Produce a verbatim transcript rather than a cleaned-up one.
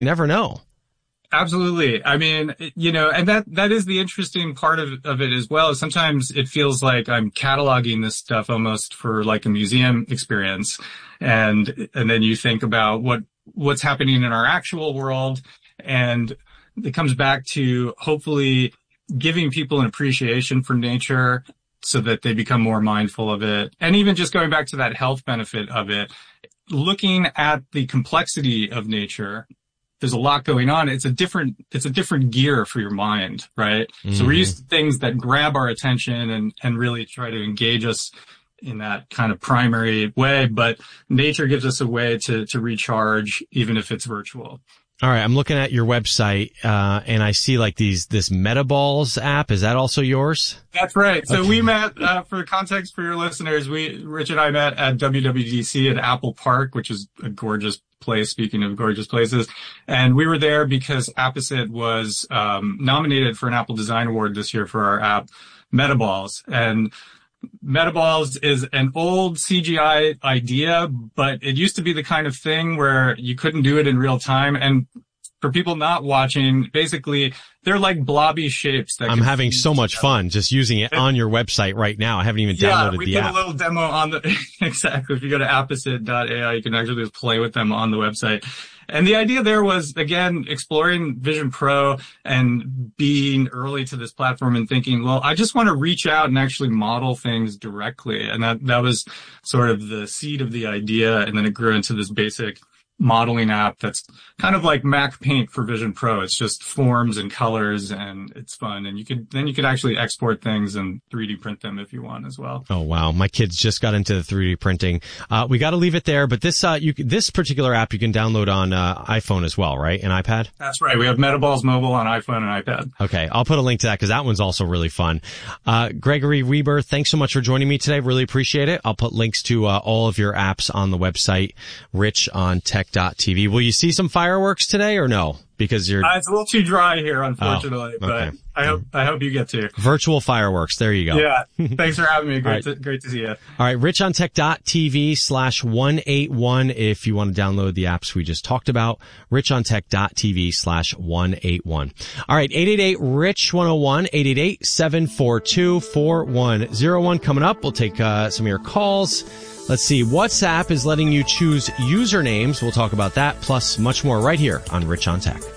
You never know. Absolutely. I mean, you know, and that, that is the interesting part of, of it as well. Sometimes it feels like I'm cataloging this stuff almost for like a museum experience. And, and then you think about what, what's happening in our actual world. And it comes back to hopefully giving people an appreciation for nature so that they become more mindful of it. And even just going back to that health benefit of it, looking at the complexity of nature. There's a lot going on. It's a different, it's a different gear for your mind, right? Mm-hmm. So we're used to things that grab our attention and, and really try to engage us in that kind of primary way. But nature gives us a way to, to recharge, even if it's virtual. All right. I'm looking at your website, uh, and I see like these, this MetaBalls app. Is that also yours? That's right. So okay. we met, uh, for context for your listeners, we, Rich and I met at W W D C at Apple Park, which is a gorgeous place, speaking of gorgeous places. And we were there because Apposite was, um, nominated for an Apple Design Award this year for our app, MetaBalls. And MetaBalls is an old C G I idea, but it used to be the kind of thing where you couldn't do it in real time. And for people not watching, basically, they're like blobby shapes. That I'm having so much fun just using it on your website right now. I haven't even downloaded the app. Yeah, we put a little demo on the, exactly. If you go to apposite dot A I, you can actually just play with them on the website. And the idea there was, again, exploring Vision Pro and being early to this platform and thinking, well, I just want to reach out and actually model things directly. And that, that was sort of the seed of the idea. And then it grew into this basic modeling app that's kind of like Mac Paint for Vision Pro. It's just forms and colors, and it's fun. And you could then you could actually export things and three D print them if you want as well. Oh wow, my kids just got into the three D printing. Uh, we got to leave it there, but this uh, you this particular app you can download on uh, iPhone as well, right? And iPad. That's right. We have MetaBalls Mobile on iPhone and iPad. Okay, I'll put a link to that because that one's also really fun. Uh, Gregory Weber, thanks so much for joining me today. Really appreciate it. I'll put links to uh, all of your apps on the website, Rich on Tech dot T V. Will you see some fireworks today or no? Because you're uh, it's a little too dry here, unfortunately. Oh, okay. But I hope I hope you get to virtual fireworks. There you go. Yeah. Thanks for having me. Great right. to great to see you. All right, Rich on Tech dot T V slash one eight one if you want to download the apps we just talked about. Rich on Tech dot T V slash one eight one. All right, eight eight eight Rich one oh one, eight eight eight, seven four two, four one zero one. Coming up, we'll take uh, some of your calls. Let's see. WhatsApp is letting you choose usernames. We'll talk about that, plus much more right here on Rich on Tech.